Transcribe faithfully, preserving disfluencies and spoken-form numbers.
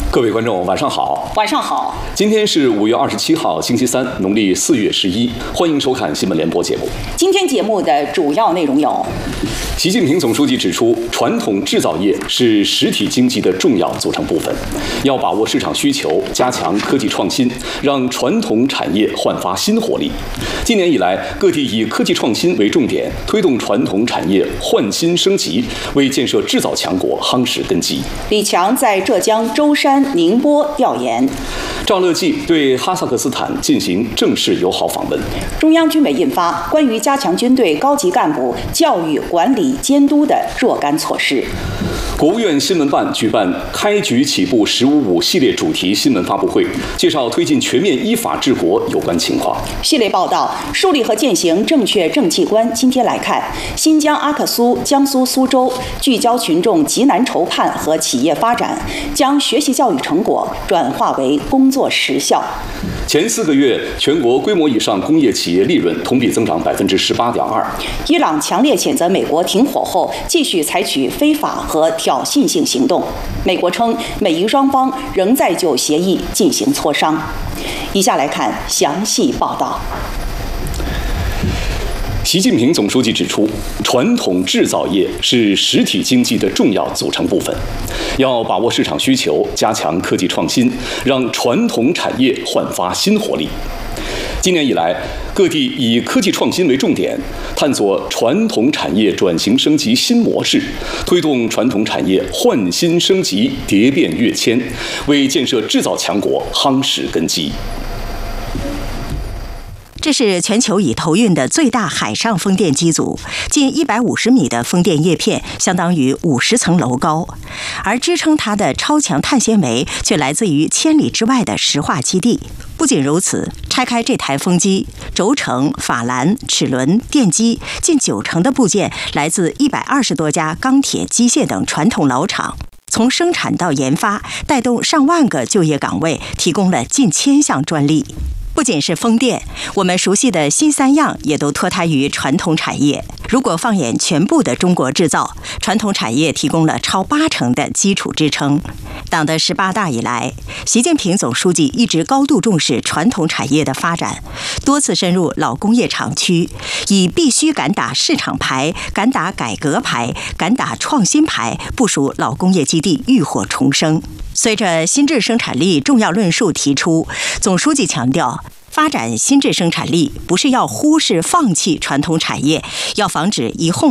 各位观众，晚上好。 晚上好。 今天是五月二十七号，星期三，农历四月十一。欢迎收看新闻联播节目。 今天节目的主要内容有： 习近平总书记指出，传统制造业是实体经济的重要组成部分，要把握市场需求，加强科技创新，让传统产业焕发新活力。今年以来，各地以科技创新为重点，推动传统产业焕新升级，为建设制造强国夯实根基。 李强在浙江舟山、宁波调研。 赵乐际对哈萨克斯坦进行正式友好访问。 中央军委印发关于加强军队高级干部教育、管理、监督的若干措施。 国务院新闻办举办开局起步“十五五”系列主题新闻发布会，介绍推进全面依法治国有关情况。 系列报道树立和践行正确政绩观。今天来看，新疆阿克苏、江苏苏州聚焦群众急难愁盼和企业发展，将学习教育成果转化为工作实效。 前四个月，全国规模以上工业企业利润同比增长百分之十八点二。 伊朗强烈谴责美国停火后继续采取非法和挑衅性行动。美国称，美伊双方仍在就协议进行磋商。以下来看详细报道。 习近平总书记指出，传统制造业是实体经济的重要组成部分，要把握市场需求，加强科技创新，让传统产业焕发新活力。今年以来，各地以科技创新为重点，探索传统产业转型升级新模式，推动传统产业焕新升级、蝶变跃迁，为建设制造强国夯实根基。 这是全球已投运的最大海上风电机组，近一百五十米的风电叶片相当于五十层楼高，而支撑它的超强碳纤维却来自于千里之外的石化基地。不仅如此，拆开这台风机，轴承、法兰、齿轮、电机近九成的部件来自一百二十多家钢铁、机械等传统老厂。从生产到研发，带动上万个就业岗位，提供了近千项专利。不仅是风电，我们熟悉的新三样也都脱胎于传统产业。如果放眼全部的中国制造，传统产业提供了超八成的基础支撑。党的十八大以来，习近平总书记一直高度重视传统产业的发展，多次深入老工业厂区，以必须敢打市场牌、敢打改革牌、敢打创新牌，部署老工业基地浴火重生。随着新质生产力重要论述提出，总书记强调，发展新质生产力不是要忽视放弃传统产业，要防止一哄